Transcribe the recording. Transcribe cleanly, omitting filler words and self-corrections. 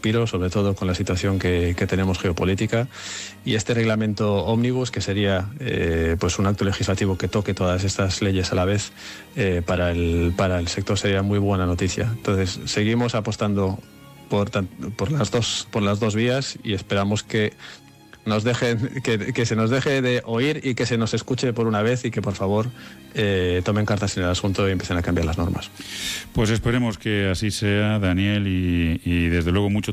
respiro, sobre todo con la situación que tenemos geopolítica, y este reglamento ómnibus, que sería pues un acto legislativo que toque todas estas leyes a la vez, para el sector sería muy buena noticia. Entonces seguimos apostando por las dos vías, y esperamos que nos dejen, que se nos deje de oír y que se nos escuche por una vez, y que por favor tomen cartas en el asunto y empiecen a cambiar las normas. Pues esperemos que así sea, Daniel, y desde luego mucho